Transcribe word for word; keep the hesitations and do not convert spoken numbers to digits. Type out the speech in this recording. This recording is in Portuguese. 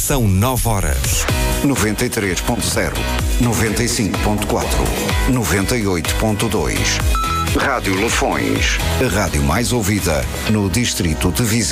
São nove horas. noventa e três ponto zero, noventa e cinco ponto quatro, noventa e oito ponto dois. Rádio Lafões, a rádio mais ouvida no distrito de Viseu.